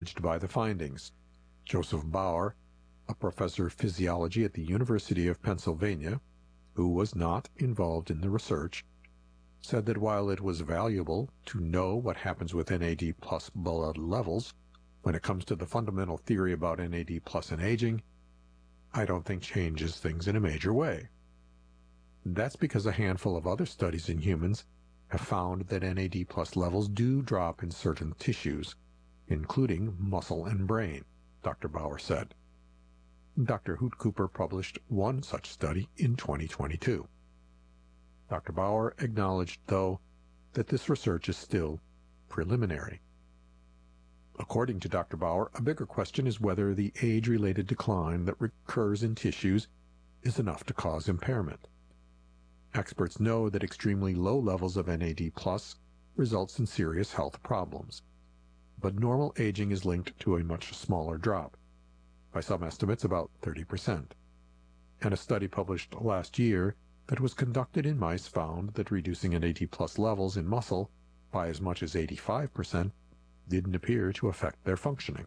by the findings. Joseph Bauer, a professor of physiology at the University of Pennsylvania, who was not involved in the research, said that while it was valuable to know what happens with NAD plus blood levels when it comes to the fundamental theory about NAD plus and aging, I don't think changes things in a major way. That's because a handful of other studies in humans have found that NAD plus levels do drop in certain tissues, including muscle and brain, Dr. Bauer said. Dr. Hoot Cooper published one such study in 2022. Dr. Bauer acknowledged, though, that this research is still preliminary. According to Dr. Bauer, a bigger question is whether the age-related decline that recurs in tissues is enough to cause impairment. Experts know that extremely low levels of NAD+ results in serious health problems, but normal aging is linked to a much smaller drop, by some estimates about 30%. And a study published last year that was conducted in mice found that reducing NAD+ levels in muscle by as much as 85% didn't appear to affect their functioning.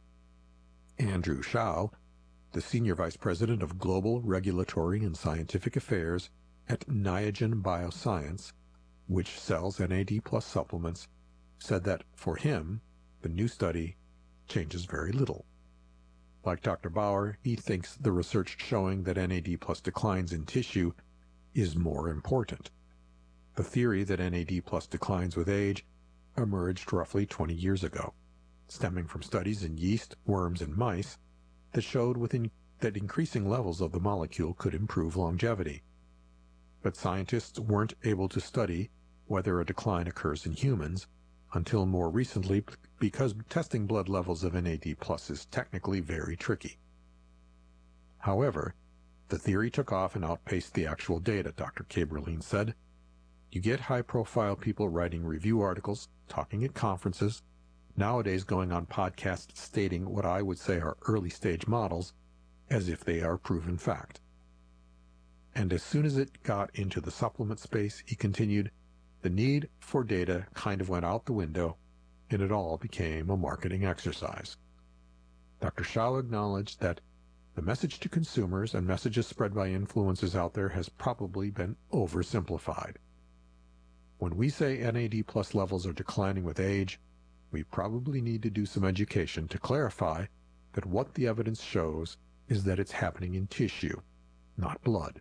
Andrew Shao, the Senior Vice President of Global Regulatory and Scientific Affairs at Niagen Bioscience, which sells NAD+ supplements, said that, for him, the new study changes very little. Like Dr. Bauer, he thinks the research showing that NAD+ declines in tissue is more important. The theory that NAD+ declines with age emerged roughly 20 years ago, stemming from studies in yeast, worms, and mice that showed that increasing levels of the molecule could improve longevity. But scientists weren't able to study whether a decline occurs in humans until more recently because testing blood levels of NAD+ is technically very tricky. However, the theory took off and outpaced the actual data, Dr. Kaberlein said. You get high-profile people writing review articles, talking at conferences, nowadays going on podcasts stating what I would say are early-stage models, as if they are proven fact. And as soon as it got into the supplement space, he continued, the need for data kind of went out the window, and it all became a marketing exercise. Dr. Shao acknowledged that the message to consumers and messages spread by influencers out there has probably been oversimplified. When we say NAD+ levels are declining with age, we probably need to do some education to clarify that what the evidence shows is that it's happening in tissue, not blood.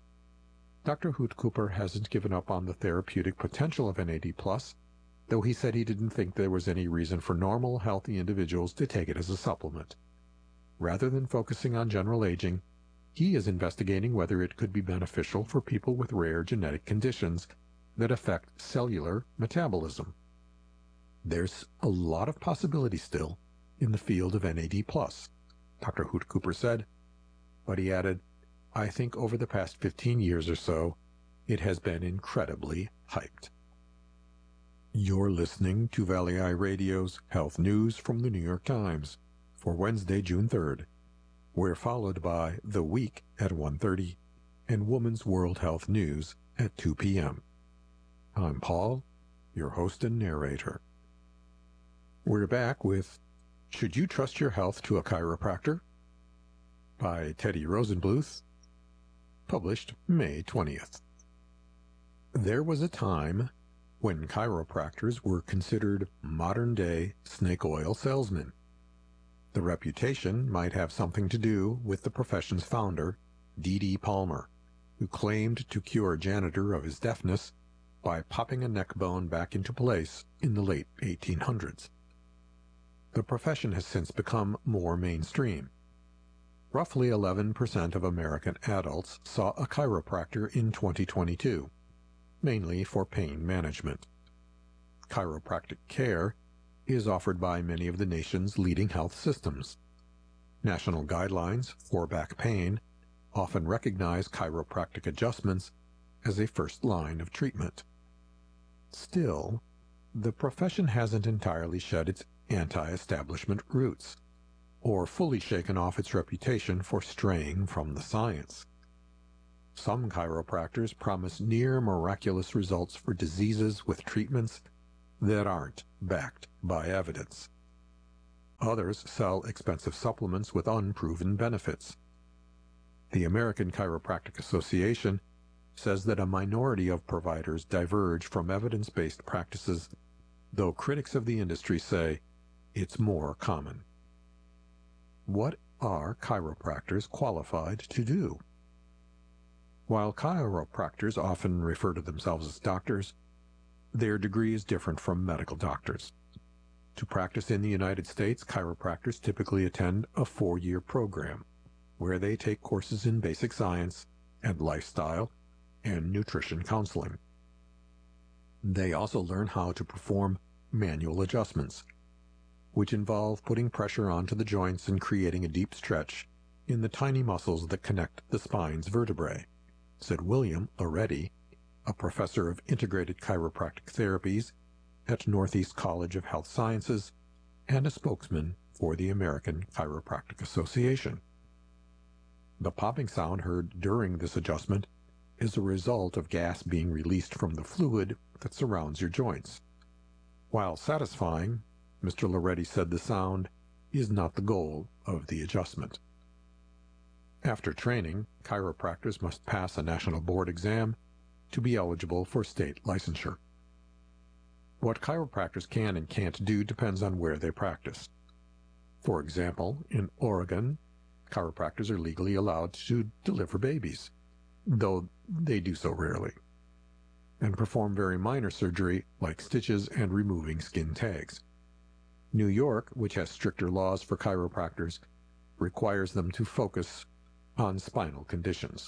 Dr. Hoot Cooper hasn't given up on the therapeutic potential of NAD+, though he said he didn't think there was any reason for normal, healthy individuals to take it as a supplement. Rather than focusing on general aging, he is investigating whether it could be beneficial for people with rare genetic conditions that affect cellular metabolism. There's a lot of possibility still in the field of NAD+, Dr. Hoot Cooper said, but he added, I think over the past 15 years or so, it has been incredibly hyped. You're listening to Valley Eye Radio's Health News from the New York Times for Wednesday, June 3rd. We're followed by The Week at 1:30 and Women's World Health News at 2 p.m. I'm Paul, your host and narrator. We're back with Should You Trust Your Health to a Chiropractor? By Teddy Rosenbluth, published May 20th. There was a time when chiropractors were considered modern-day snake oil salesmen. The reputation might have something to do with the profession's founder, D.D. Palmer, who claimed to cure a janitor of his deafness by popping a neck bone back into place in the late 1800s. The profession has since become more mainstream. Roughly 11% of American adults saw a chiropractor in 2022, mainly for pain management. Chiropractic care is offered by many of the nation's leading health systems. National guidelines for back pain often recognize chiropractic adjustments as a first line of treatment. Still, the profession hasn't entirely shed its anti-establishment roots, or fully shaken off its reputation for straying from the science. Some chiropractors promise near miraculous results for diseases with treatments that aren't backed by evidence. Others sell expensive supplements with unproven benefits. The American Chiropractic Association says that a minority of providers diverge from evidence-based practices, though critics of the industry say it's more common. What are chiropractors qualified to do? While chiropractors often refer to themselves as doctors, their degree is different from medical doctors. To practice in the United States, chiropractors typically attend a 4-year program, where they take courses in basic science and lifestyle and nutrition counseling. They also learn how to perform manual adjustments, which involve putting pressure onto the joints and creating a deep stretch in the tiny muscles that connect the spine's vertebrae, said William Loretti, a professor of integrated chiropractic therapies at Northeast College of Health Sciences and a spokesman for the American Chiropractic Association. The popping sound heard during this adjustment is a result of gas being released from the fluid that surrounds your joints. While satisfying, Mr. Loretti said the sound is not the goal of the adjustment. After training, chiropractors must pass a national board exam to be eligible for state licensure. What chiropractors can and can't do depends on where they practice. For example, in Oregon, chiropractors are legally allowed to deliver babies, though they do so rarely, and perform very minor surgery like stitches and removing skin tags. New York, which has stricter laws for chiropractors, requires them to focus on spinal conditions.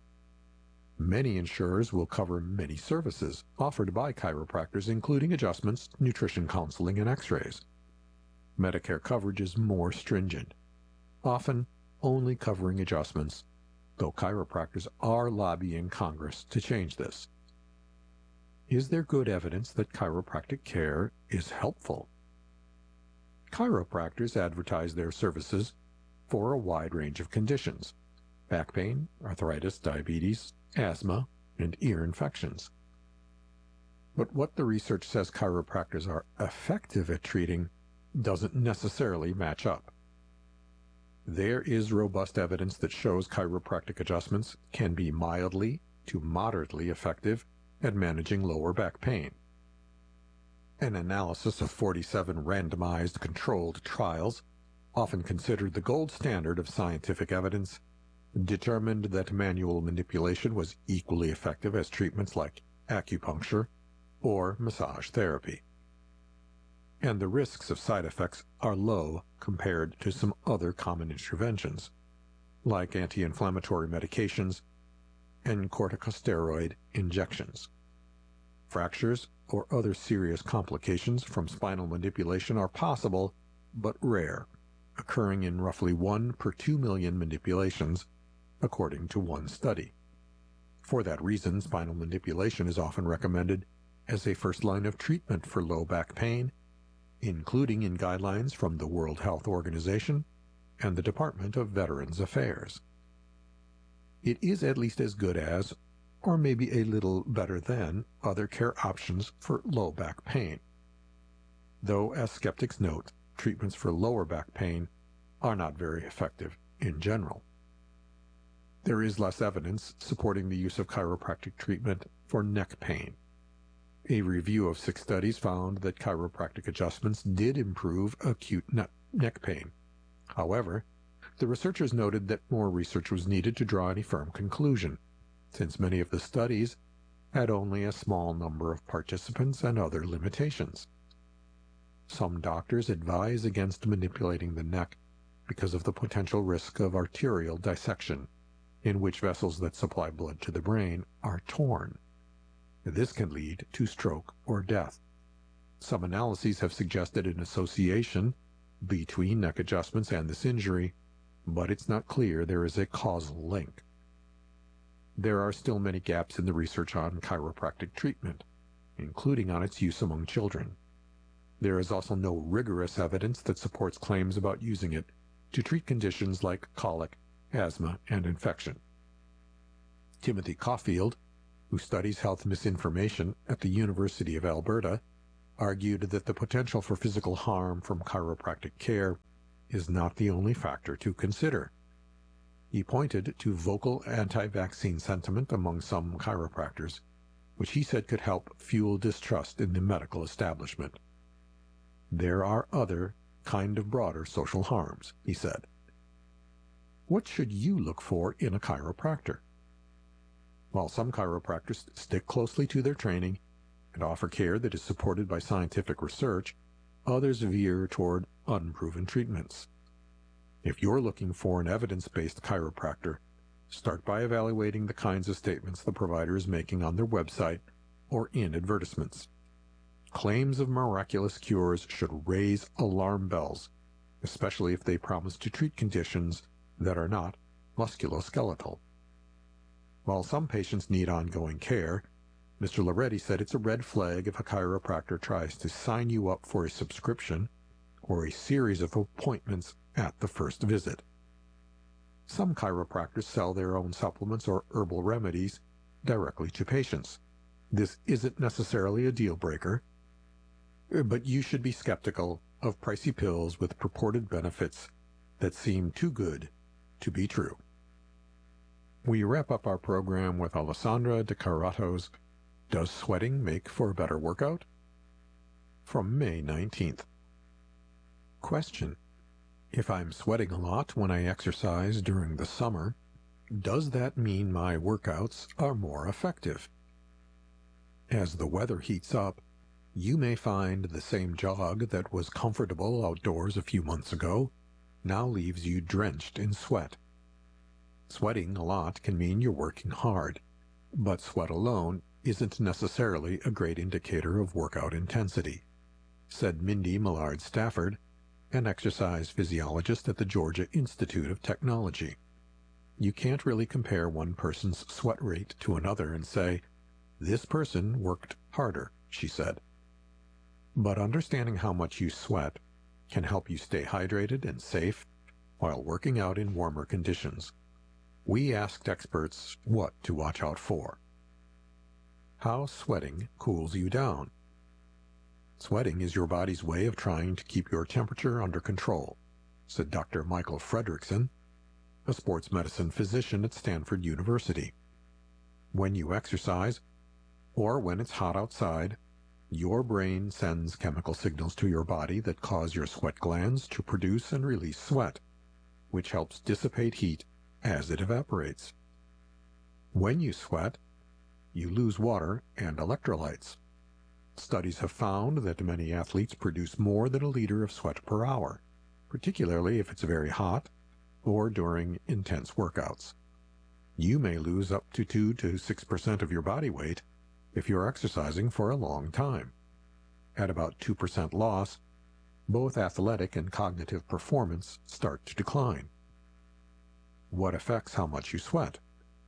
Many insurers will cover many services offered by chiropractors, including adjustments, nutrition counseling, and x-rays. Medicare coverage is more stringent, often only covering adjustments, though chiropractors are lobbying Congress to change this. Is there good evidence that chiropractic care is helpful? Chiropractors advertise their services for a wide range of conditions: back pain, arthritis, diabetes, asthma, and ear infections. But what the research says chiropractors are effective at treating doesn't necessarily match up. There is robust evidence that shows chiropractic adjustments can be mildly to moderately effective at managing lower back pain. An analysis of 47 randomized controlled trials, often considered the gold standard of scientific evidence, determined that manual manipulation was equally effective as treatments like acupuncture or massage therapy. And the risks of side effects are low compared to some other common interventions, like anti-inflammatory medications and corticosteroid injections. Fractures or other serious complications from spinal manipulation are possible, but rare, occurring in roughly 1 per 2 million manipulations, according to one study. For that reason, spinal manipulation is often recommended as a first line of treatment for low back pain, including in guidelines from the World Health Organization and the Department of Veterans Affairs. It is at least as good as, or maybe a little better than, other care options for low back pain. Though, as skeptics note, treatments for lower back pain are not very effective in general. There is less evidence supporting the use of chiropractic treatment for neck pain. A review of 6 studies found that chiropractic adjustments did improve acute neck pain. However, the researchers noted that more research was needed to draw any firm conclusion, since many of the studies had only a small number of participants and other limitations. Some doctors advise against manipulating the neck because of the potential risk of arterial dissection, in which vessels that supply blood to the brain are torn. This can lead to stroke or death. Some analyses have suggested an association between neck adjustments and this injury, but it's not clear there is a causal link. There are still many gaps in the research on chiropractic treatment, including on its use among children. There is also no rigorous evidence that supports claims about using it to treat conditions like colic, asthma, and infection. Timothy Caulfield, who studies health misinformation at the University of Alberta, argued that the potential for physical harm from chiropractic care is not the only factor to consider. He pointed to vocal anti-vaccine sentiment among some chiropractors, which he said could help fuel distrust in the medical establishment. There are other, kind of broader social harms, he said. What should you look for in a chiropractor? While some chiropractors stick closely to their training and offer care that is supported by scientific research, others veer toward unproven treatments. If you're looking for an evidence-based chiropractor, start by evaluating the kinds of statements the provider is making on their website or in advertisements. Claims of miraculous cures should raise alarm bells, especially if they promise to treat conditions that are not musculoskeletal. While some patients need ongoing care, Mr. Loretti said it's a red flag if a chiropractor tries to sign you up for a subscription or a series of appointments at the first visit. Some chiropractors sell their own supplements or herbal remedies directly to patients. This isn't necessarily a deal breaker, but you should be skeptical of pricey pills with purported benefits that seem too good to be true. We wrap up our program with Alessandra De Carato's Does Sweating Make for a Better Workout? From May 19th. Question: if I'm sweating a lot when I exercise during the summer, does that mean my workouts are more effective? As the weather heats up, you may find the same jog that was comfortable outdoors a few months ago now leaves you drenched in sweat. Sweating a lot can mean you're working hard, but sweat alone isn't necessarily a great indicator of workout intensity, said Mindy Millard Stafford, an exercise physiologist at the Georgia Institute of Technology. You can't really compare one person's sweat rate to another and say, this person worked harder, she said. But understanding how much you sweat can help you stay hydrated and safe while working out in warmer conditions. We asked experts what to watch out for. How sweating cools you down. Sweating is your body's way of trying to keep your temperature under control, said Dr. Michael Fredrickson, a sports medicine physician at Stanford University. When you exercise, or when it's hot outside, your brain sends chemical signals to your body that cause your sweat glands to produce and release sweat, which helps dissipate heat as it evaporates. When you sweat, you lose water and electrolytes. Studies have found that many athletes produce more than a liter of sweat per hour, particularly if it's very hot or during intense workouts. You may lose up to 2 to 6% of your body weight if you're exercising for a long time. At about 2% loss, both athletic and cognitive performance start to decline. What affects how much you sweat?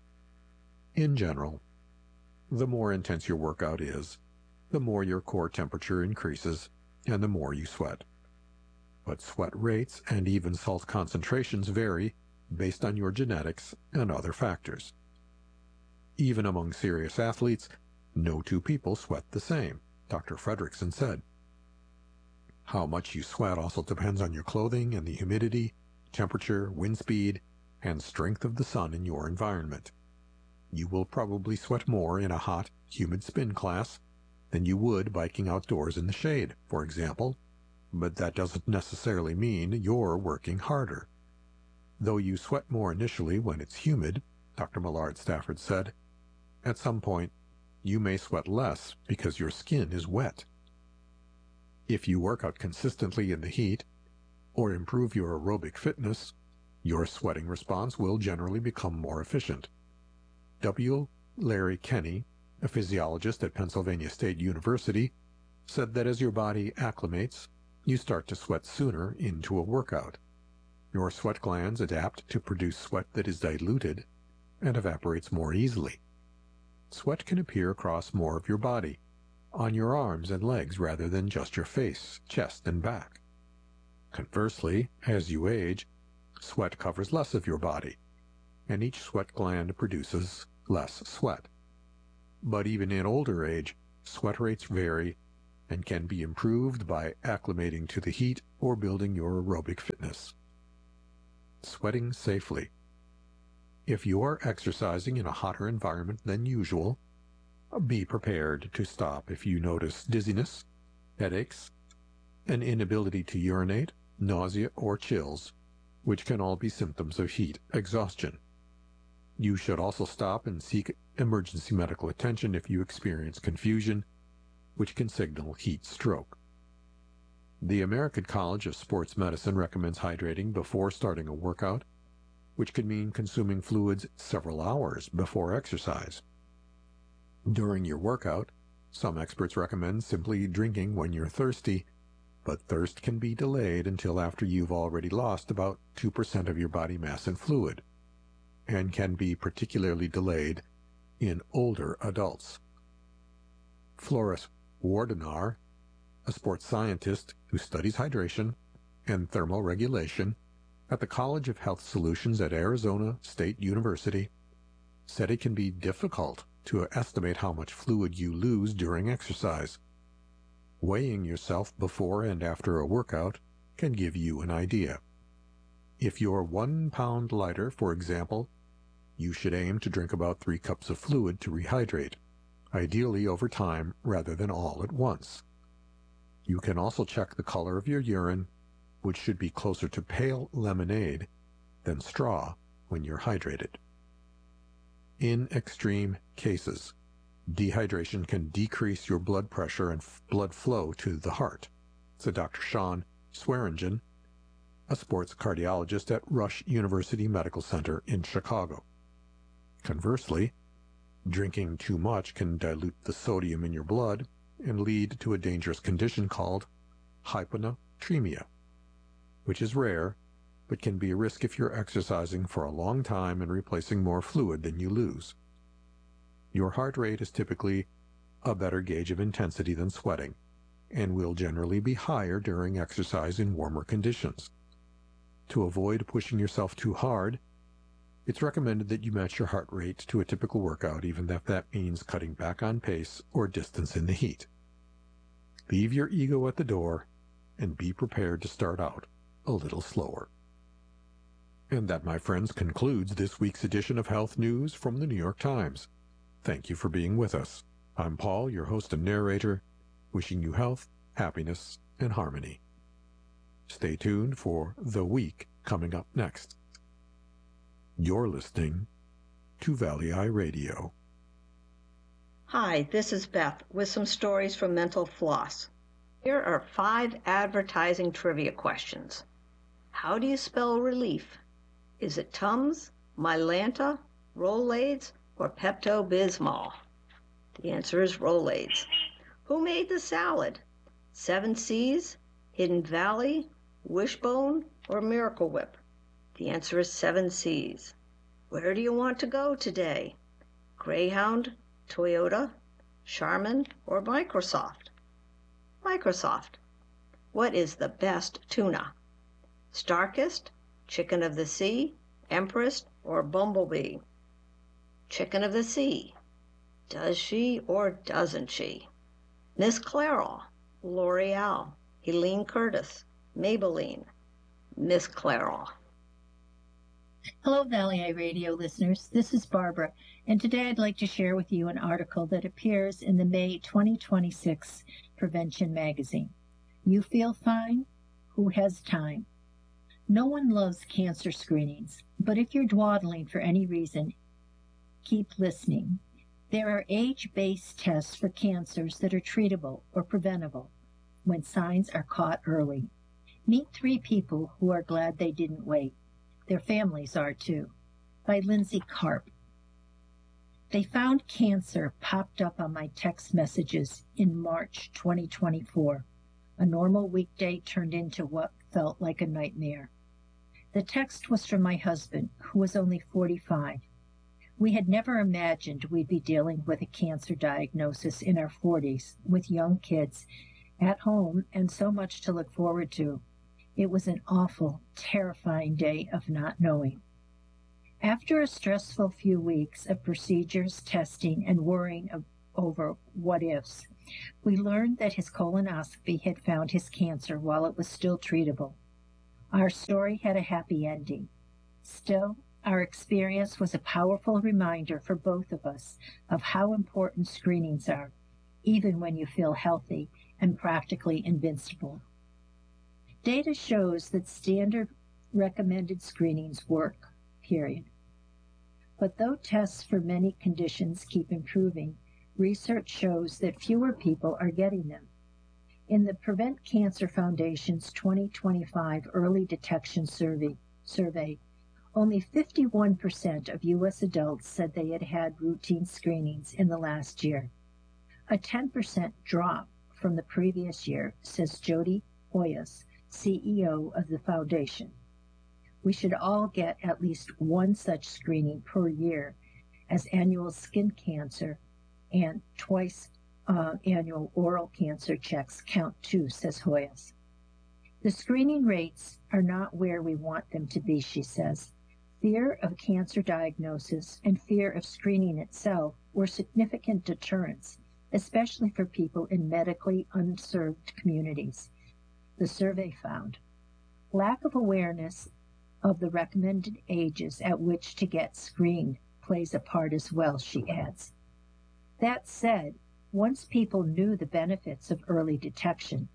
In general, the more intense your workout is, the more your core temperature increases and the more you sweat. But sweat rates and even salt concentrations vary based on your genetics and other factors. Even among serious athletes, no two people sweat the same, Dr. Fredrickson said. How much you sweat also depends on your clothing and the humidity, temperature, wind speed, and strength of the sun in your environment. You will probably sweat more in a hot, humid spin class than you would biking outdoors in the shade, for example, but that doesn't necessarily mean you're working harder. Though you sweat more initially when it's humid, Dr. Millard Stafford said, at some point you may sweat less because your skin is wet. If you work out consistently in the heat or improve your aerobic fitness, your sweating response will generally become more efficient. W. Larry Kenny, a physiologist at Pennsylvania State University, said that as your body acclimates, you start to sweat sooner into a workout. Your sweat glands adapt to produce sweat that is diluted and evaporates more easily. Sweat can appear across more of your body, on your arms and legs rather than just your face, chest, and back. Conversely, as you age, sweat covers less of your body, and each sweat gland produces less sweat. But even in older age, sweat rates vary, and can be improved by acclimating to the heat or building your aerobic fitness. Sweating safely. If you are exercising in a hotter environment than usual, be prepared to stop if you notice dizziness, headaches, an inability to urinate, nausea, or chills, which can all be symptoms of heat exhaustion. You should also stop and seek emergency medical attention if you experience confusion, which can signal heat stroke. The American College of Sports Medicine recommends hydrating before starting a workout, which could mean consuming fluids several hours before exercise. During your workout, some experts recommend simply drinking when you're thirsty, but thirst can be delayed until after you've already lost about 2% of your body mass and fluid, and can be particularly delayed in older adults. Floris Wardenar, a sports scientist who studies hydration and thermoregulation at the College of Health Solutions at Arizona State University, said it can be difficult to estimate how much fluid you lose during exercise. Weighing yourself before and after a workout can give you an idea. If you're 1 pound lighter, for example, you should aim to drink about 3 cups of fluid to rehydrate, ideally over time rather than all at once. You can also check the color of your urine, which should be closer to pale lemonade than straw when you're hydrated. In extreme cases, dehydration can decrease your blood pressure and blood flow to the heart, said Dr. Sean Swearingen, a sports cardiologist at Rush University Medical Center in Chicago. Conversely, drinking too much can dilute the sodium in your blood and lead to a dangerous condition called hyponatremia, which is rare but can be a risk if you're exercising for a long time and replacing more fluid than you lose. Your heart rate is typically a better gauge of intensity than sweating, and will generally be higher during exercise in warmer conditions. To avoid pushing yourself too hard, it's recommended that you match your heart rate to a typical workout, even if that means cutting back on pace or distance in the heat. Leave your ego at the door and be prepared to start out a little slower. And that, my friends, concludes this week's edition of Health News from the New York Times. Thank you for being with us. I'm Paul, your host and narrator, wishing you health, happiness, and harmony. Stay tuned for The Week coming up next. You're listening to Valley Eye Radio. Hi, this is Beth with some stories from Mental Floss. Here are 5 advertising trivia questions. How do you spell relief? Is it Tums, Mylanta, Rolaids, or Pepto-Bismol? The answer is Rolaids. Who made the salad? 7 Seas, Hidden Valley, Wishbone, or Miracle Whip? The answer is 7 Seas. Where do you want to go today? Greyhound, Toyota, Charmin, or Microsoft? Microsoft. What is the best tuna? Starkist, Chicken of the Sea, Empress, or Bumblebee? Chicken of the Sea. Does she or doesn't she? Miss Clairol, L'Oreal, Helene Curtis, Maybelline. Miss Clairol. Hello, Valley Eye Radio listeners. This is Barbara, and today I'd like to share with you an article that appears in the May 2026 Prevention Magazine. You feel fine? Who has time? No one loves cancer screenings, but if you're dawdling for any reason, keep listening. There are age-based tests for cancers that are treatable or preventable when signs are caught early. Meet 3 people who are glad they didn't wait. Their families are too. By Lindsay Karp. They found cancer popped up on my text messages in March 2024. A normal weekday turned into what felt like a nightmare. The text was from my husband, who was only 45. We had never imagined we'd be dealing with a cancer diagnosis in our 40s, with young kids, at home, and so much to look forward to. It was an awful, terrifying day of not knowing. After a stressful few weeks of procedures, testing, and worrying over what-ifs, We learned that his colonoscopy had found his cancer while it was still treatable. Our story had a happy ending. Still, our experience was a powerful reminder for both of us of how important screenings are, even when you feel healthy and practically invincible. Data shows that standard recommended screenings work, period. But though tests for many conditions keep improving, research shows that fewer people are getting them. In the Prevent Cancer Foundation's 2025 Early Detection Survey, only 51% of U.S. adults said they had had routine screenings in the last year, a 10% drop from the previous year, says Jody Hoyas, CEO of the foundation. We should all get at least one such screening per year, as annual skin cancer and twice annual oral cancer checks count too, says Hoyas. The screening rates are not where we want them to be, she says. Fear of cancer diagnosis and fear of screening itself were significant deterrents, especially for people in medically unserved communities, the survey found. Lack of awareness of the recommended ages at which to get screened plays a part as well, she adds. That said, once people knew the benefits of early detection,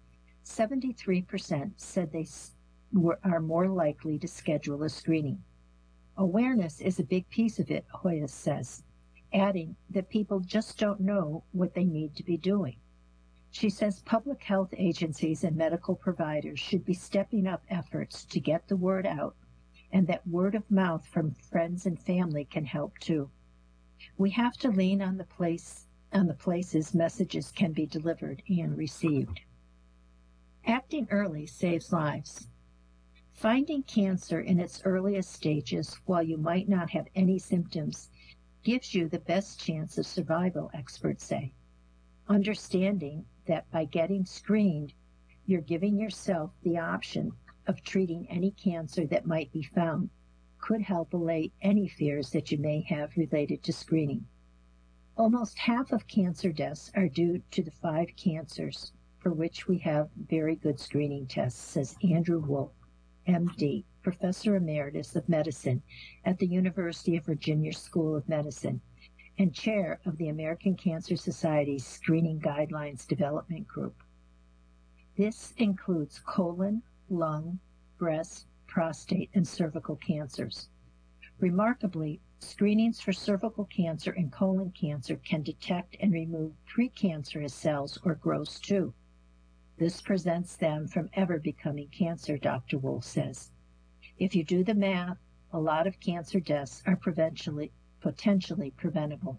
73% said they are more likely to schedule a screening. Awareness is a big piece of it, Hoyas says, adding that people just don't know what they need to be doing. She says public health agencies and medical providers should be stepping up efforts to get the word out, and that word of mouth from friends and family can help too. We have to lean on the places messages can be delivered and received. Acting early saves lives. Finding cancer in its earliest stages while you might not have any symptoms gives you the best chance of survival, experts say. Understanding that by getting screened, you're giving yourself the option of treating any cancer that might be found could help allay any fears that you may have related to screening. Almost half of cancer deaths are due to the 5 cancers for which we have very good screening tests, says Andrew Wolf, MD, Professor Emeritus of Medicine at the University of Virginia School of Medicine and Chair of the American Cancer Society's Screening Guidelines Development Group. This includes colon, lung, breast, prostate, and cervical cancers. Remarkably, screenings for cervical cancer and colon cancer can detect and remove precancerous cells or growths too. This prevents them from ever becoming cancer, Dr. Wolf says. If you do the math, a lot of cancer deaths are potentially preventable.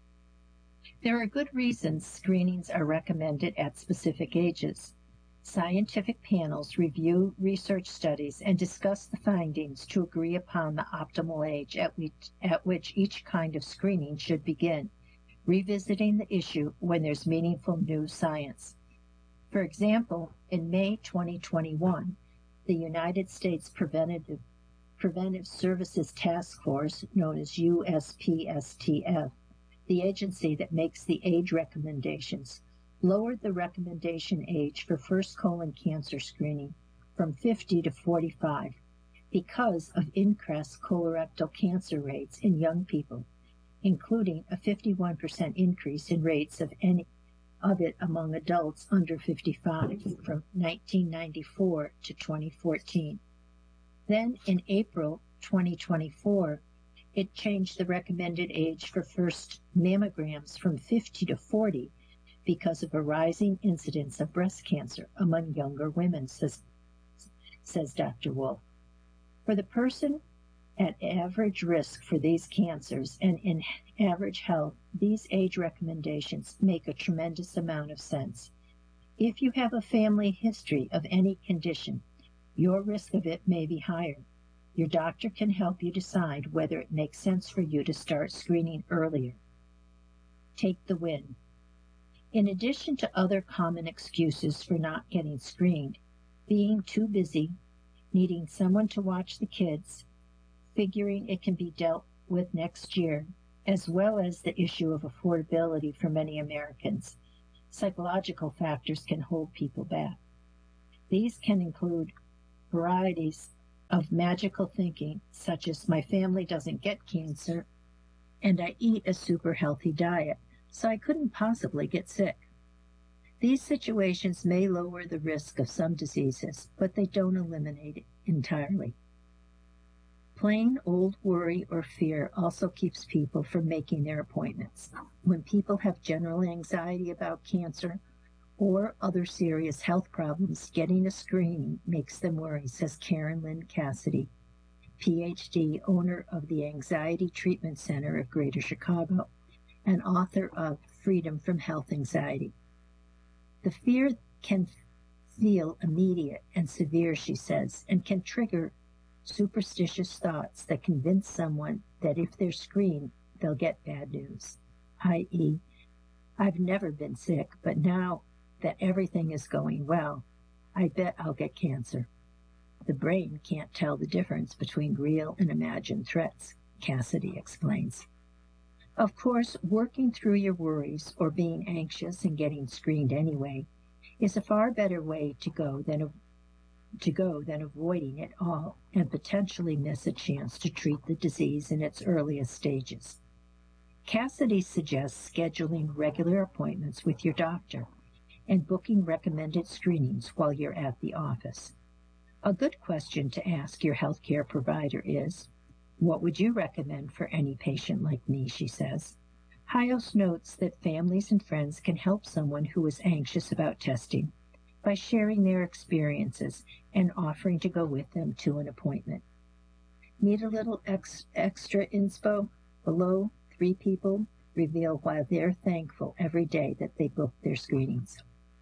There are good reasons screenings are recommended at specific ages. Scientific panels review research studies and discuss the findings to agree upon the optimal age at which each kind of screening should begin, revisiting the issue when there's meaningful new science. For example, in May 2021, the United States Preventive Services Task Force, known as USPSTF, the agency that makes the age recommendations, lowered the recommendation age for first colon cancer screening from 50 to 45 because of increased colorectal cancer rates in young people, including a 51% increase in rates of it among adults under 55 from 1994 to 2014. Then in April 2024, it changed the recommended age for first mammograms from 50 to 40 because of a rising incidence of breast cancer among younger women, says Dr. Wolf. For the person at average risk for these cancers and in average health, these age recommendations make a tremendous amount of sense. If you have a family history of any condition, your risk of it may be higher. Your doctor can help you decide whether it makes sense for you to start screening earlier. Take the win. In addition to other common excuses for not getting screened, being too busy, needing someone to watch the kids, figuring it can be dealt with next year, as well as the issue of affordability for many Americans, psychological factors can hold people back. These can include varieties of magical thinking, such as my family doesn't get cancer and I eat a super healthy diet, so I couldn't possibly get sick. These situations may lower the risk of some diseases, but they don't eliminate it entirely. Plain old worry or fear also keeps people from making their appointments. When people have general anxiety about cancer or other serious health problems, getting a screening makes them worry, says Karen Lynn Cassidy, PhD, owner of the Anxiety Treatment Center of Greater Chicago, and author of Freedom from Health Anxiety. The fear can feel immediate and severe, she says, and can trigger superstitious thoughts that convince someone that if they're screened, they'll get bad news, i.e., I've never been sick, but now that everything is going well, I bet I'll get cancer. The brain can't tell the difference between real and imagined threats, Cassidy explains. Of course, working through your worries or being anxious and getting screened anyway is a far better way to go than avoiding it all and potentially miss a chance to treat the disease in its earliest stages. Cassidy suggests scheduling regular appointments with your doctor and booking recommended screenings while you're at the office. A good question to ask your healthcare provider is, what would you recommend for any patient like me, she says. Hyos notes that families and friends can help someone who is anxious about testing by sharing their experiences and offering to go with them to an appointment. Need a little extra inspo? Below, 3 people reveal why they're thankful every day that they booked their screenings.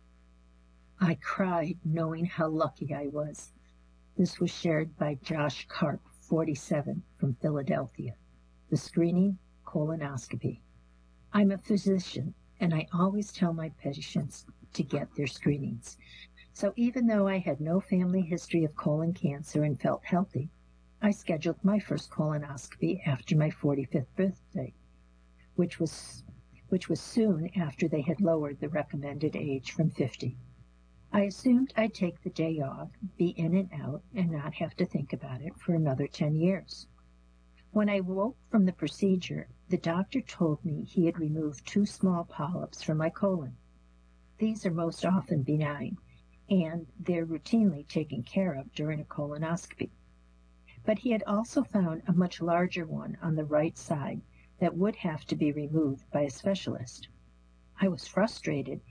I cried knowing how lucky I was. This was shared by Josh Karp, 47, from Philadelphia. The screening, colonoscopy. I'm a physician, and I always tell my patients to get their screenings. So even though I had no family history of colon cancer and felt healthy, I scheduled my first colonoscopy after my 45th birthday, which was soon after they had lowered the recommended age from 50. I assumed I'd take the day off, be in and out, and not have to think about it for another 10 years. When I woke from the procedure, the doctor told me he had removed 2 small polyps from my colon. These are most often benign, and they're routinely taken care of during a colonoscopy. But he had also found a much larger one on the right side that would have to be removed by a specialist. I was frustrated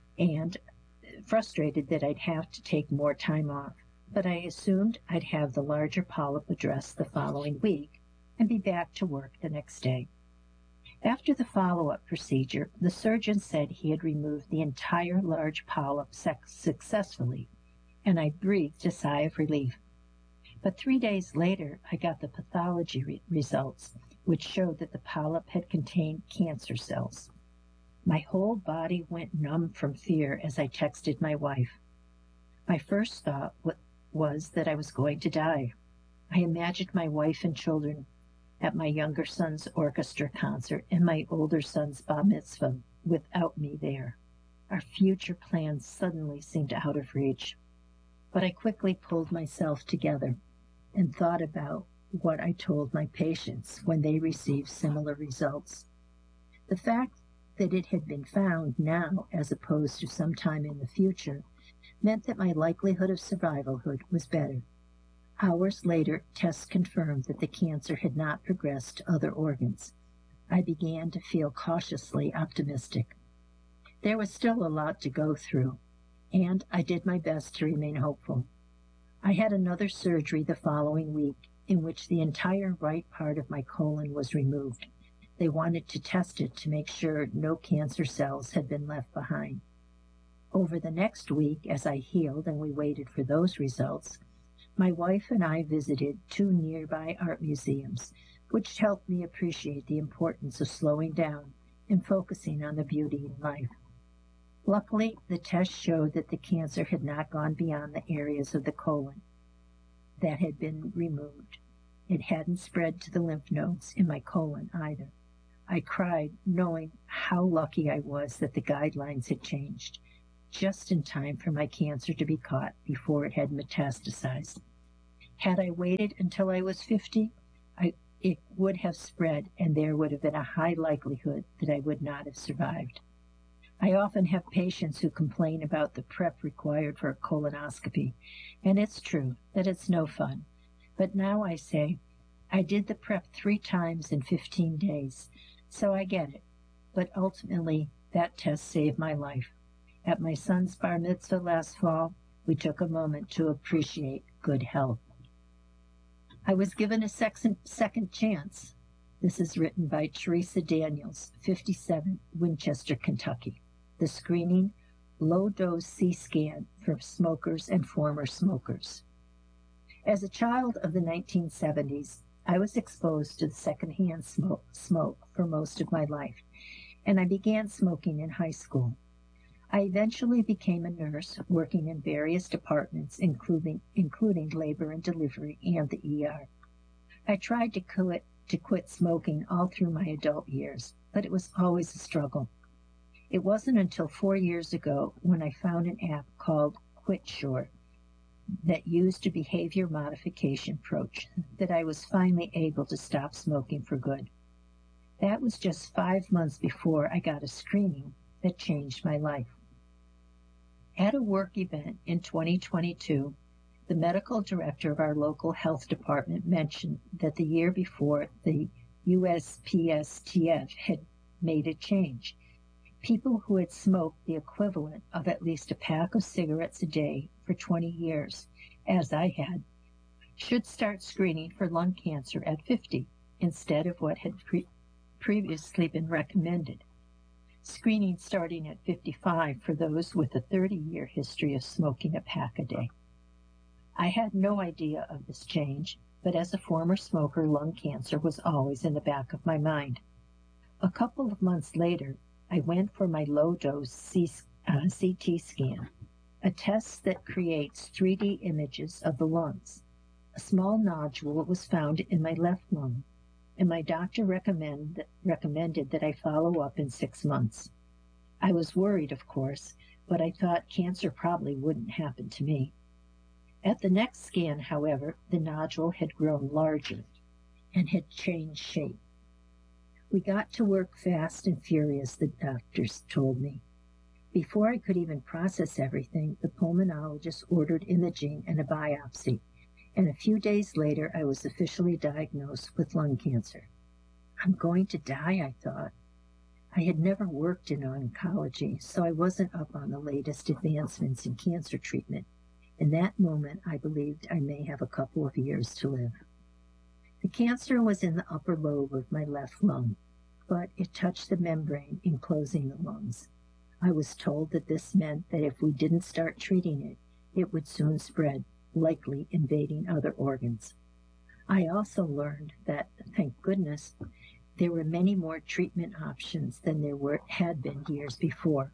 that I'd have to take more time off, but I assumed I'd have the larger polyp addressed the following week and be back to work the next day. After the follow-up procedure, the surgeon said he had removed the entire large polyp successfully, and I breathed a sigh of relief. But 3 days later, I got the pathology results, which showed that the polyp had contained cancer cells. My whole body went numb from fear as I texted my wife. My first thought was that I was going to die. I imagined my wife and children at my younger son's orchestra concert and my older son's bar mitzvah without me there. Our future plans suddenly seemed out of reach. But I quickly pulled myself together and thought about what I told my patients when they received similar results. The fact that it had been found now as opposed to sometime in the future meant that my likelihood of survivalhood was better. Hours later, tests confirmed that the cancer had not progressed to other organs. I began to feel cautiously optimistic. There was still a lot to go through, and I did my best to remain hopeful. I had another surgery the following week in which the entire right part of my colon was removed. They wanted to test it to make sure no cancer cells had been left behind. Over the next week, as I healed and we waited for those results, my wife and I visited 2 nearby art museums, which helped me appreciate the importance of slowing down and focusing on the beauty in life. Luckily, the test showed that the cancer had not gone beyond the areas of the colon that had been removed. It hadn't spread to the lymph nodes in my colon either. I cried, knowing how lucky I was that the guidelines had changed, just in time for my cancer to be caught before it had metastasized. Had I waited until I was 50, it would have spread, and there would have been a high likelihood that I would not have survived. I often have patients who complain about the prep required for a colonoscopy, and it's true that it's no fun. But now I say, I did the prep 3 times in 15 days, so I get it. But ultimately, that test saved my life. At my son's bar mitzvah last fall, we took a moment to appreciate good health. I was given a second chance. This is written by Teresa Daniels, 57, Winchester, Kentucky. The screening, low-dose C-scan for smokers and former smokers. As a child of the 1970s, I was exposed to the secondhand smoke for most of my life, and I began smoking in high school. I eventually became a nurse working in various departments, including labor and delivery and the ER. I tried to quit smoking all through my adult years, but it was always a struggle. It wasn't until 4 years ago when I found an app called QuitSure that used a behavior modification approach that I was finally able to stop smoking for good. That was just 5 months before I got a screening that changed my life. At a work event in 2022, the medical director of our local health department mentioned that the year before the USPSTF had made a change. People who had smoked the equivalent of at least a pack of cigarettes a day for 20 years, as I had, should start screening for lung cancer at 50 instead of what had previously been recommended. Screening starting at 55 for those with a 30-year history of smoking a pack a day. I had no idea of this change, but as a former smoker, lung cancer was always in the back of my mind. A couple of months later, I went for my low-dose CT scan, a test that creates 3D images of the lungs. A small nodule was found in my left lung, and my doctor recommended that I follow up in 6 months. I was worried, of course, but I thought cancer probably wouldn't happen to me. At the next scan, however, the nodule had grown larger and had changed shape. We got to work fast and furious, the doctors told me. Before I could even process everything, the pulmonologist ordered imaging and a biopsy, and a few days later I was officially diagnosed with lung cancer. I'm going to die, I thought. I had never worked in oncology, so I wasn't up on the latest advancements in cancer treatment. In that moment, I believed I may have a couple of years to live. The cancer was in the upper lobe of my left lung, but it touched the membrane enclosing the lungs. I was told that this meant that if we didn't start treating it, it would soon spread, likely invading other organs. I also learned that, thank goodness, there were many more treatment options than there had been years before.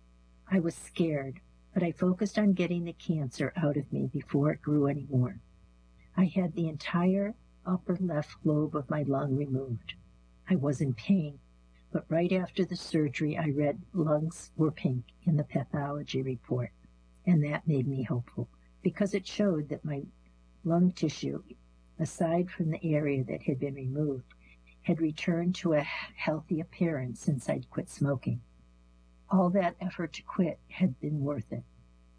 I was scared, but I focused on getting the cancer out of me before it grew any more. I had the entire upper left lobe of my lung removed. I was in pain, but right after the surgery I read lungs were pink in the pathology report, and that made me hopeful, because it showed that my lung tissue, aside from the area that had been removed, had returned to a healthy appearance since I'd quit smoking. All that effort to quit had been worth it.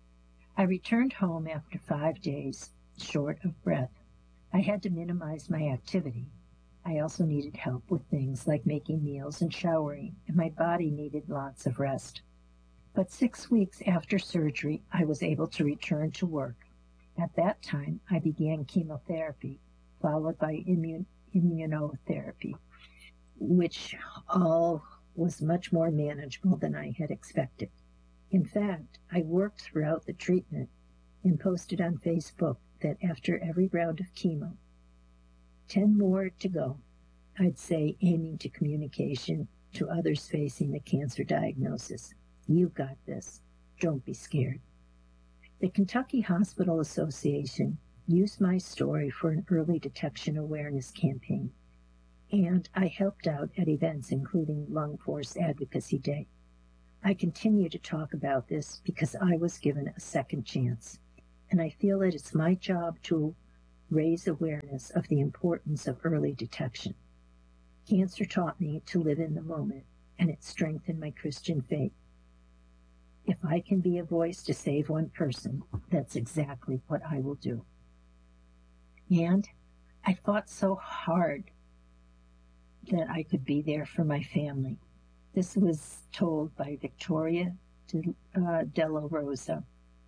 I returned home after 5 days, short of breath. I had to minimize my activity. I also needed help with things like making meals and showering, and my body needed lots of rest. But 6 weeks after surgery, I was able to return to work. At that time, I began chemotherapy, followed by immunotherapy, which all was much more manageable than I had expected. In fact, I worked throughout the treatment and posted on Facebook that after every round of chemo, 10 more to go, I'd say, aiming to communication to others facing the cancer diagnosis. You got this. Don't be scared. The Kentucky Hospital Association used my story for an early detection awareness campaign. and I helped out at events including Lung Force Advocacy Day. I continue to talk about this because I was given a second chance, and I feel that it's my job to raise awareness of the importance of early detection. Cancer taught me to live in the moment, and it strengthened my Christian faith. If I can be a voice to save one person, that's exactly what I will do. And I fought so hard that I could be there for my family. This was told by Victoria Della Rosa,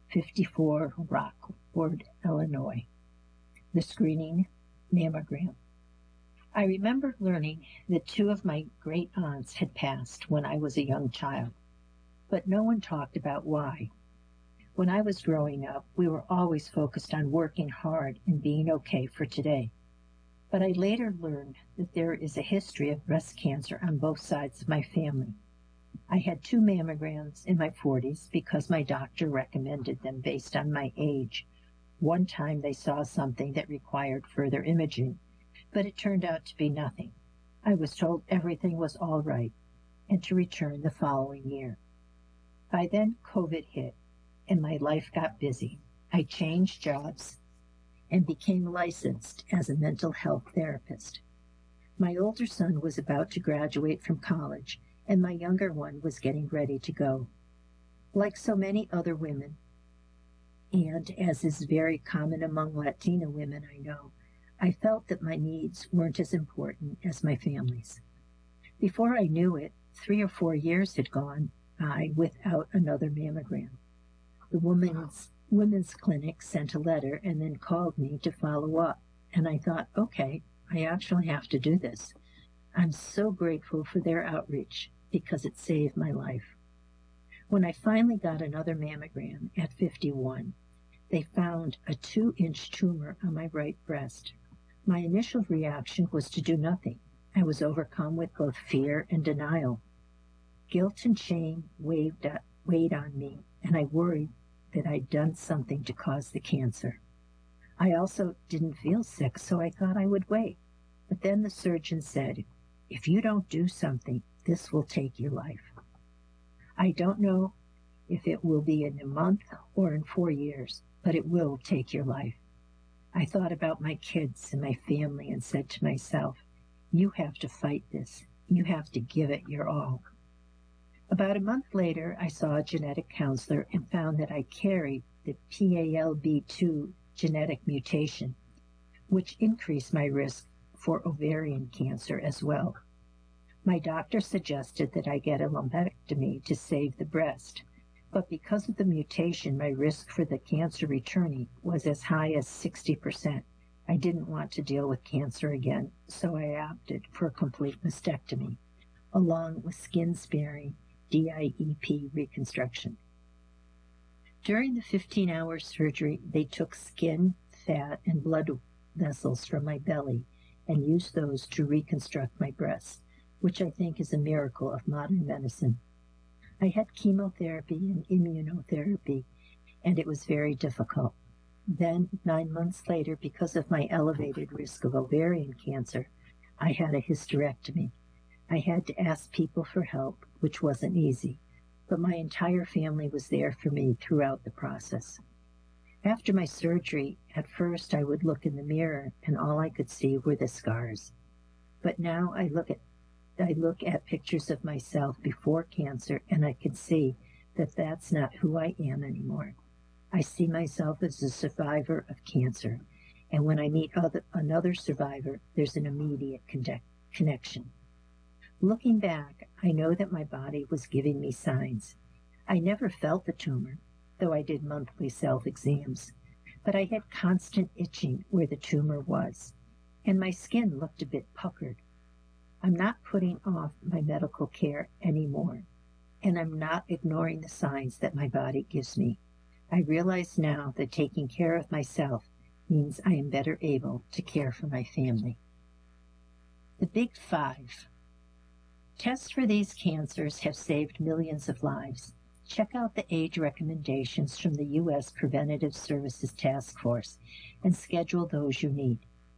54, Rockford, Illinois. The screening mammogram. I remember learning that 2 of my great aunts had passed when I was a young child, but no one talked about why. When I was growing up, we were always focused on working hard and being okay for today. But I later learned that there is a history of breast cancer on both sides of my family. I had 2 mammograms in my 40s because my doctor recommended them based on my age. One time they saw something that required further imaging, but it turned out to be nothing. I was told everything was all right and to return the following year. By then, COVID hit, and my life got busy. I changed jobs and became licensed as a mental health therapist. My older son was about to graduate from college, and my younger one was getting ready to go. Like so many other women, and as is very common among Latina women I know, I felt that my needs weren't as important as my family's. Before I knew it, 3 or 4 years had gone by without another mammogram. The women's clinic sent a letter and then called me to follow up, and I thought, okay, I actually have to do this. I'm so grateful for their outreach because it saved my life. When I finally got another mammogram at 51, they found a 2-inch tumor on my right breast. My initial reaction was to do nothing. I was overcome with both fear and denial. Guilt and shame weighed on me, and I worried that I'd done something to cause the cancer. I also didn't feel sick, so I thought I would wait. But then the surgeon said, if you don't do something, this will take your life. I don't know if it will be in a month or in 4 years, but it will take your life. I thought about my kids and my family and said to myself, you have to fight this. You have to give it your all. About a month later, I saw a genetic counselor and found that I carried the PALB2 genetic mutation, which increased my risk for ovarian cancer as well. My doctor suggested that I get a lumpectomy to save the breast, but because of the mutation, my risk for the cancer returning was as high as 60%. I didn't want to deal with cancer again, so I opted for a complete mastectomy, along with skin-sparing DIEP reconstruction. During the 15-hour surgery, they took skin, fat, and blood vessels from my belly and used those to reconstruct my breasts, which I think is a miracle of modern medicine. I had chemotherapy and immunotherapy, and it was very difficult. Then, 9 months later, because of my elevated risk of ovarian cancer, I had a hysterectomy. I had to ask people for help, which wasn't easy, but my entire family was there for me throughout the process. After my surgery, at first I would look in the mirror and all I could see were the scars. But now I look at pictures of myself before cancer and I can see that that's not who I am anymore. I see myself as a survivor of cancer, and when I meet another survivor, there's an immediate connection. Looking back, I know that my body was giving me signs. I never felt the tumor, though I did monthly self-exams, but I had constant itching where the tumor was, and my skin looked a bit puckered. I'm not putting off my medical care anymore, and I'm not ignoring the signs that my body gives me. I realize now that taking care of myself means I am better able to care for my family. The Big Five. Tests for these cancers have saved millions of lives. Check out the age recommendations from the U.S. Preventative Services Task Force and schedule those you need.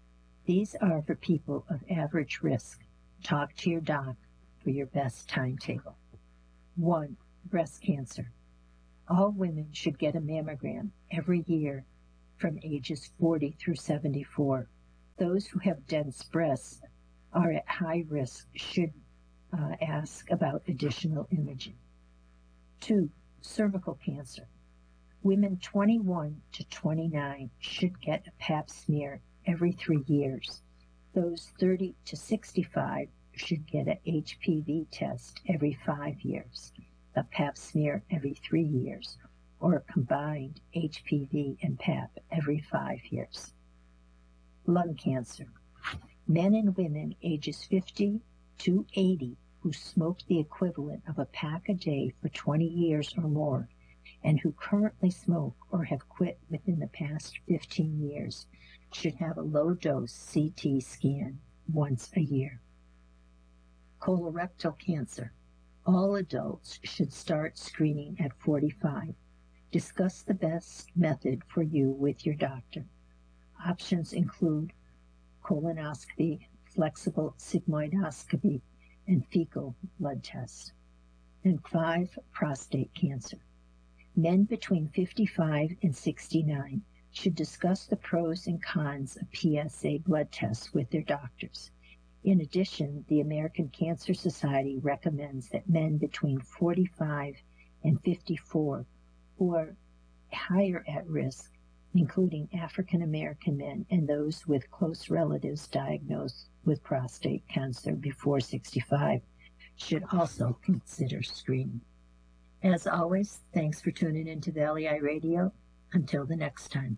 These are for people of average risk. Talk to your doc for your best timetable. 1. Breast cancer. All women should get a mammogram every year from ages 40 through 74. Those who have dense breasts are at high risk should ask about additional imaging. 2. Cervical cancer. Women 21 to 29 should get a pap smear every 3 years. Those 30 to 65 should get an HPV test every 5 years, a pap smear every 3 years, or a combined HPV and pap every 5 years. Lung cancer. Men and women ages 50 to 80 who smoke the equivalent of a pack a day for 20 years or more, and who currently smoke or have quit within the past 15 years, should have a low-dose CT scan once a year. Colorectal cancer. All adults should start screening at 45. Discuss the best method for you with your doctor. Options include colonoscopy, flexible sigmoidoscopy, and fecal blood tests. And 5, prostate cancer. Men between 55 and 69 should discuss the pros and cons of PSA blood tests with their doctors. In addition, the American Cancer Society recommends that men between 45 and 54 who are higher at risk, including African American men and those with close relatives diagnosed with prostate cancer before 65, should also consider screening. As always, thanks for tuning in to Valley Eye Radio. Until the next time.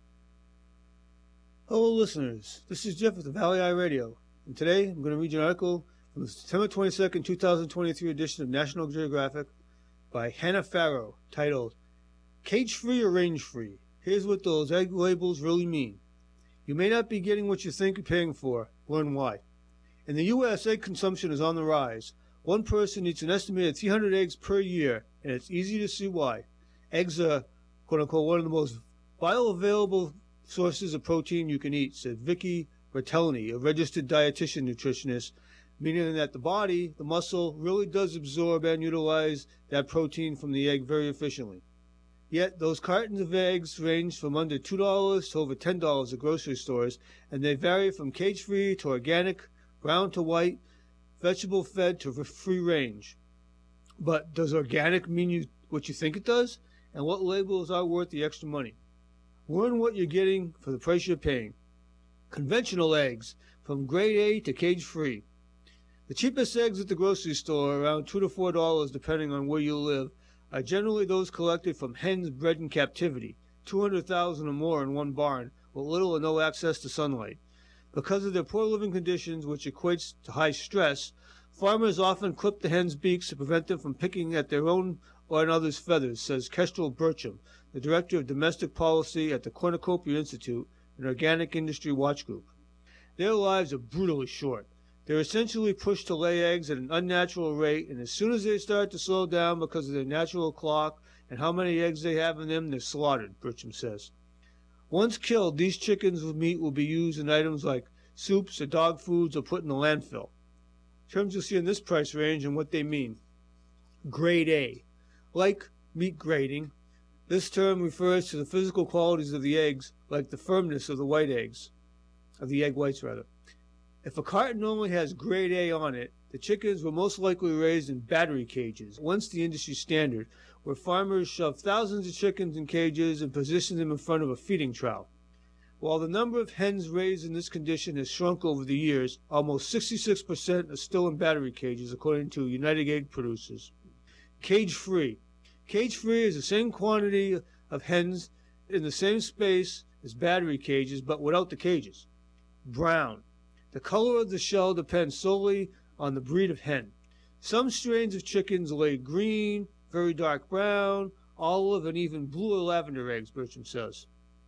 Hello, listeners. This is Jeff with the Valley Eye Radio, and today I'm going to read you an article from the September 22nd, 2023 edition of National Geographic by Hannah Farrow, titled Cage-Free or Range-Free? Here's what those egg labels really mean. You may not be getting what you think you're paying for. Learn why. In the U.S., egg consumption is on the rise. One person eats an estimated 300 eggs per year, and it's easy to see why. Eggs are, quote-unquote, one of the most bioavailable sources of protein you can eat, said Vicky Bertellini, a registered dietitian nutritionist, meaning that the body, the muscle, really does absorb and utilize that protein from the egg very efficiently. Yet those cartons of eggs range from under $2 to over $10 at grocery stores, and they vary from cage-free to organic, brown to white, vegetable-fed to free range. But does organic mean what you think it does? And what labels are worth the extra money? Learn what you're getting for the price you're paying. Conventional eggs, from grade A to cage-free. The cheapest eggs at the grocery store, around $2 to $4 depending on where you live, are generally those collected from hens bred in captivity, 200,000 or more in one barn, with little or no access to sunlight. Because of their poor living conditions, which equates to high stress, farmers often clip the hens' beaks to prevent them from picking at their own or others' feathers, says Kestrel Burcham, the Director of Domestic Policy at the Cornucopia Institute, an organic industry watch group. Their lives are brutally short. They're essentially pushed to lay eggs at an unnatural rate, and as soon as they start to slow down because of their natural clock and how many eggs they have in them, they're slaughtered, Burcham says. Once killed, these chickens' meat will be used in items like soups or dog foods or put in the landfill. Terms you'll see in this price range and what they mean. Grade A. Like meat grading, this term refers to the physical qualities of the eggs, like the firmness of the white eggs, of the egg whites rather. If a carton only has grade A on it, the chickens were most likely raised in battery cages, once the industry standard, where farmers shove thousands of chickens in cages and position them in front of a feeding trough. While the number of hens raised in this condition has shrunk over the years, almost 66% are still in battery cages, according to United Egg Producers. Cage-free. Cage-free is the same quantity of hens in the same space as battery cages, but without the cages. Brown. The color of the shell depends solely on the breed of hen. Some strains of chickens lay green, very dark brown, olive, and even blue or lavender eggs, Burcham says.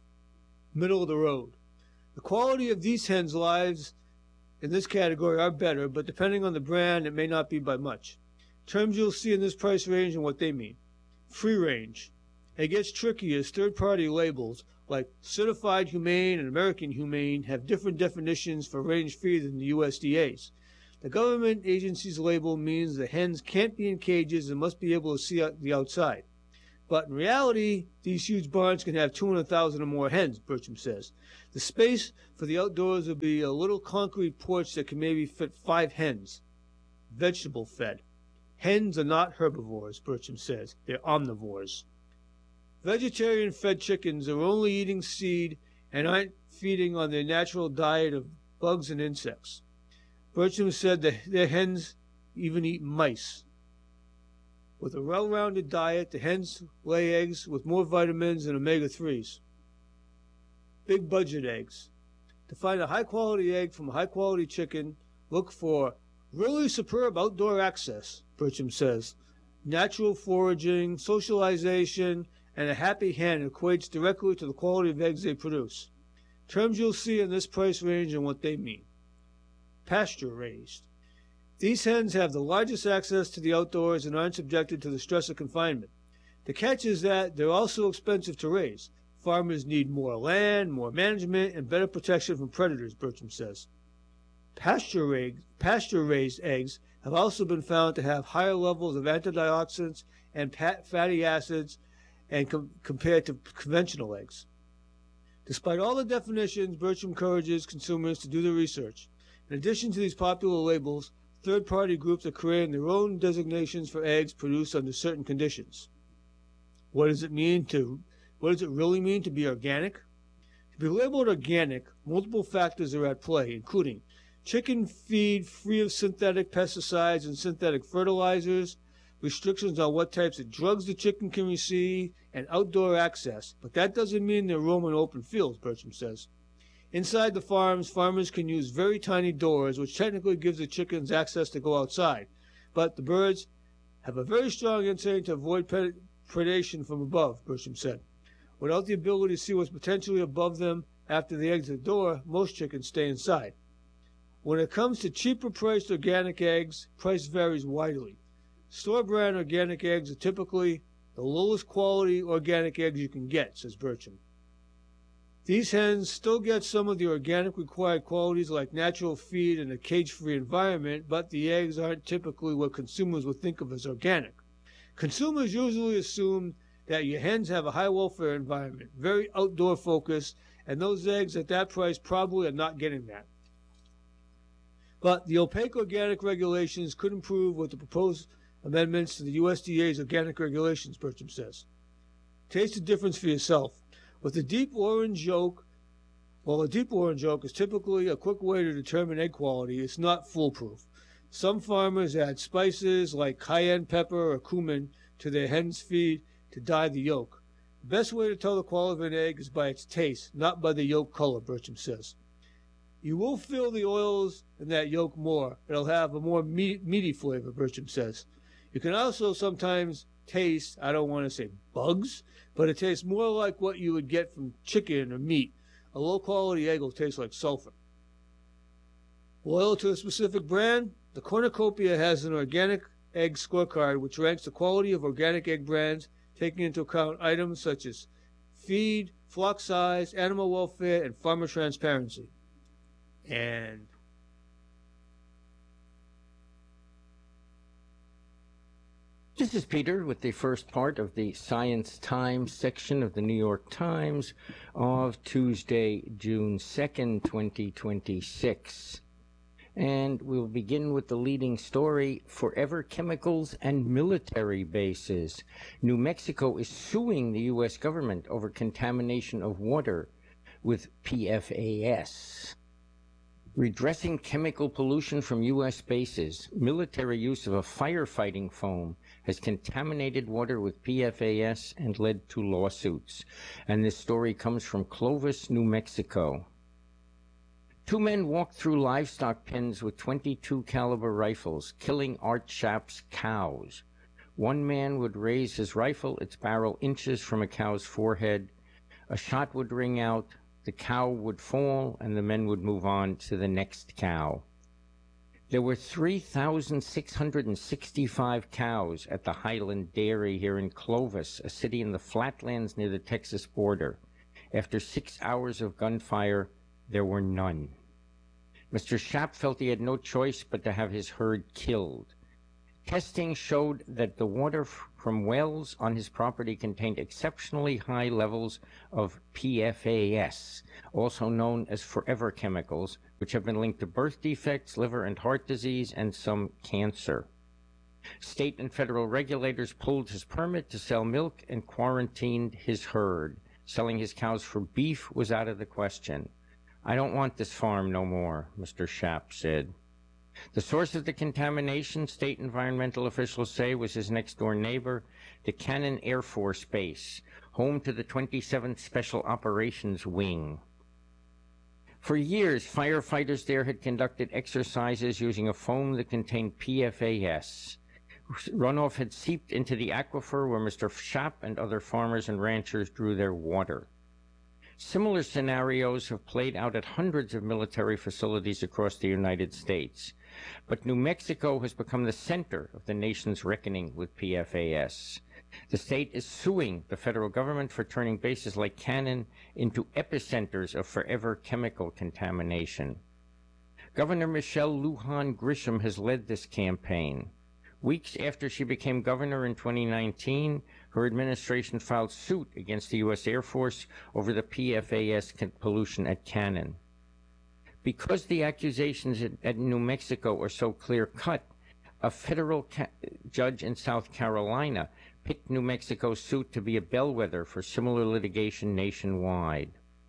Middle of the road. The quality of these hens' lives in this category are better, but depending on the brand, it may not be by much. Terms you'll see in this price range and what they mean. Free range. It gets tricky as third-party labels, like Certified Humane and American Humane, have different definitions for range feed than the USDA's. The government agency's label means the hens can't be in cages and must be able to see the outside. But in reality, these huge barns can have 200,000 or more hens, Bertram says. The space for the outdoors will be a little concrete porch that can maybe fit 5 hens, vegetable fed. Hens are not herbivores, Bertram says. They're omnivores. Vegetarian-fed chickens are only eating seed and aren't feeding on their natural diet of bugs and insects. Bertram said that their hens even eat mice. With a well-rounded diet, the hens lay eggs with more vitamins and omega-3s. Big budget eggs. To find a high-quality egg from a high-quality chicken, look for really superb outdoor access, Bertram says. Natural foraging, socialization, and a happy hen equates directly to the quality of eggs they produce. Terms you'll see in this price range and what they mean. Pasture-raised. These hens have the largest access to the outdoors and aren't subjected to the stress of confinement. The catch is that they're also expensive to raise. Farmers need more land, more management, and better protection from predators, Bertram says. Pasture-raised eggs have also been found to have higher levels of antioxidants and fatty acids compared to conventional eggs. Despite all the definitions, Bertram encourages consumers to do the research. In addition to these popular labels, third-party groups are creating their own designations for eggs produced under certain conditions. What does it really mean to be organic? To be labeled organic, multiple factors are at play, including chicken feed free of synthetic pesticides and synthetic fertilizers, restrictions on what types of drugs the chicken can receive, and outdoor access. But that doesn't mean they're roaming open fields, Bertram says. Inside the farms, farmers can use very tiny doors, which technically gives the chickens access to go outside. But the birds have a very strong instinct to avoid predation from above, Bertram said. Without the ability to see what's potentially above them after they exit the door, most chickens stay inside. When it comes to cheaper priced organic eggs, price varies widely. Store-brand organic eggs are typically the lowest quality organic eggs you can get, says Bertram. These hens still get some of the organic required qualities like natural feed and a cage-free environment, but the eggs aren't typically what consumers would think of as organic. Consumers usually assume that your hens have a high welfare environment, very outdoor focused, and those eggs at that price probably are not getting that. But the opaque organic regulations could improve with the proposed amendments to the USDA's organic regulations, Bertram says. Taste the difference for yourself. With a deep orange yolk, while a deep orange yolk is typically a quick way to determine egg quality, it's not foolproof. Some farmers add spices like cayenne pepper or cumin to their hen's feed to dye the yolk. The best way to tell the quality of an egg is by its taste, not by the yolk color, Bertram says. You will feel the oils in that yolk more. It'll have a more meaty flavor, Bertram says. You can also sometimes taste, I don't want to say bugs, but it tastes more like what you would get from chicken or meat. A low-quality egg will taste like sulfur. Loyal to a specific brand, the Cornucopia has an organic egg scorecard which ranks the quality of organic egg brands, taking into account items such as feed, flock size, animal welfare, and farmer transparency. And this is Peter with the first part of the Science Times section of the New York Times of Tuesday, June 2nd, 2026. And we'll begin with the leading story, Forever Chemicals and Military Bases. New Mexico is suing the U.S. government over contamination of water with PFAS. Redressing chemical pollution from U.S. bases, military use of a firefighting foam has contaminated water with PFAS and led to lawsuits. And this story comes from Clovis, New Mexico. 2 men walked through livestock pens with .22 caliber rifles, killing Art Schaap's cows. One man would raise his rifle, its barrel inches from a cow's forehead. A shot would ring out, the cow would fall, and the men would move on to the next cow. There were 3,665 cows at the Highland Dairy here in Clovis, a city in the flatlands near the Texas border. After 6 hours of gunfire, there were none. Mr. Schaap felt he had no choice but to have his herd killed. Testing showed that the water from wells on his property contained exceptionally high levels of PFAS, also known as forever chemicals, which have been linked to birth defects, liver and heart disease, and some cancer. State and federal regulators pulled his permit to sell milk and quarantined his herd. Selling his cows for beef was out of the question. "I don't want this farm no more," Mr. Schaap said. The source of the contamination, state environmental officials say, was his next-door neighbor, the Cannon Air Force Base, home to the 27th Special Operations Wing. For years, firefighters there had conducted exercises using a foam that contained PFAS. Runoff had seeped into the aquifer where Mr. Schaap and other farmers and ranchers drew their water. Similar scenarios have played out at hundreds of military facilities across the United States. But New Mexico has become the center of the nation's reckoning with PFAS. The state is suing the federal government for turning bases like Cannon into epicenters of forever chemical contamination. Governor Michelle Lujan Grisham has led this campaign. Weeks after she became governor in 2019, her administration filed suit against the U.S. Air Force over the PFAS pollution at Cannon. Because the accusations at New Mexico are so clear-cut, a federal judge in South Carolina picked New Mexico's suit to be a bellwether for similar litigation nationwide.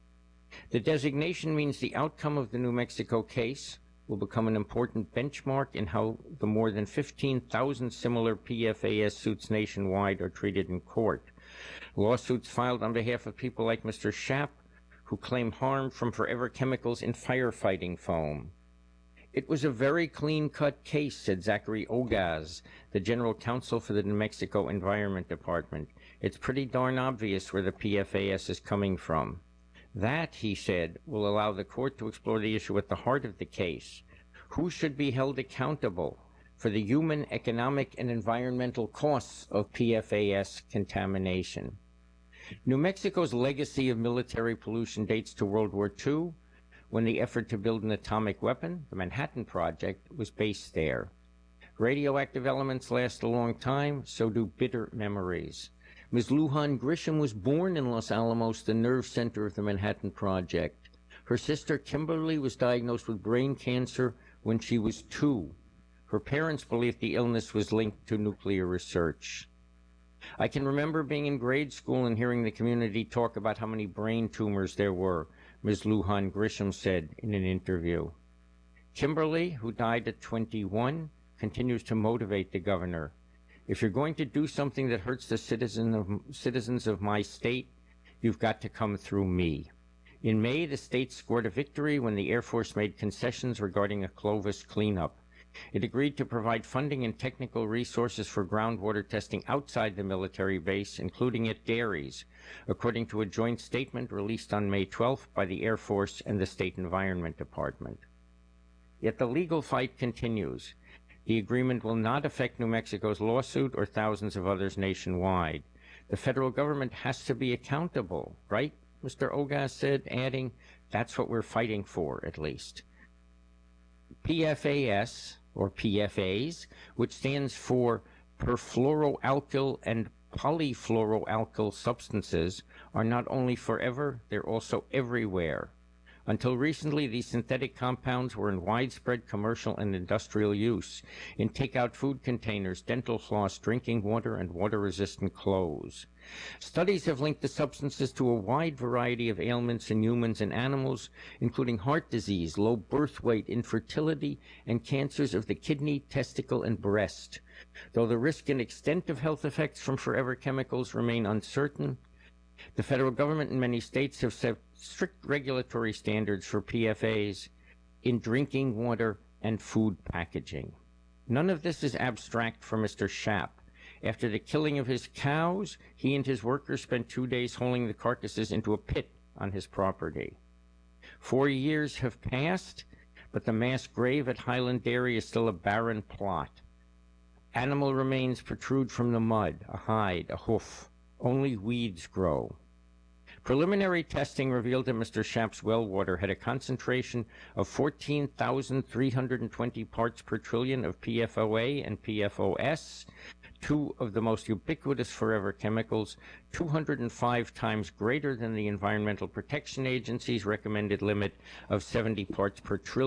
The designation means the outcome of the New Mexico case will become an important benchmark in how the more than 15,000 similar PFAS suits nationwide are treated in court. Lawsuits filed on behalf of people like Mr. Schaap, who claim harm from forever chemicals in firefighting foam. "It was a very clean-cut case," said Zachary Ogaz, the general counsel for the New Mexico Environment Department. "It's pretty darn obvious where the PFAS is coming from. That," he said, "will allow the court to explore the issue at the heart of the case. Who should be held accountable for the human, economic, and environmental costs of PFAS contamination?" New Mexico's legacy of military pollution dates to World War II, when the effort to build an atomic weapon, the Manhattan Project, was based there. Radioactive elements last a long time, so do bitter memories. Ms. Lujan Grisham was born in Los Alamos, the nerve center of the Manhattan Project. Her sister Kimberly was diagnosed with brain cancer when she was 2. Her parents believed the illness was linked to nuclear research. "I can remember being in grade school and hearing the community talk about how many brain tumors there were," Ms. Lujan Grisham said in an interview. Kimberly, who died at 21, continues to motivate the governor. "If you're going to do something that hurts the citizens of my state, you've got to come through me." In May, the state scored a victory when the Air Force made concessions regarding a Clovis cleanup. It agreed to provide funding and technical resources for groundwater testing outside the military base, including at dairies, according to a joint statement released on May 12th by the Air Force and the State Environment Department. Yet the legal fight continues. The agreement will not affect New Mexico's lawsuit or thousands of others nationwide. The federal government has to be accountable, right? Mr. Ogaz said, adding, "That's what we're fighting for, at least." PFAS, or PFAs, which stands for perfluoroalkyl and polyfluoroalkyl substances, are not only forever, they're also everywhere. Until recently, these synthetic compounds were in widespread commercial and industrial use, in takeout food containers, dental floss, drinking water, and water-resistant clothes. Studies have linked the substances to a wide variety of ailments in humans and animals, including heart disease, low birth weight, infertility, and cancers of the kidney, testicle, and breast. Though the risk and extent of health effects from forever chemicals remain uncertain, the federal government in many states have set strict regulatory standards for PFAs in drinking water and food packaging. None of this is abstract for Mr. Schaap. After the killing of his cows, he and his workers spent 2 days hauling the carcasses into a pit on his property. 4 years have passed, but the mass grave at Highland Dairy is still a barren plot. Animal remains protrude from the mud, a hide, a hoof. Only weeds grow. Preliminary testing revealed that Mr. Schaap's well water had a concentration of 14,320 parts per trillion of PFOA and PFOS, two of the most ubiquitous forever chemicals, 205 times greater than the Environmental Protection Agency's recommended limit of 70 parts per trillion.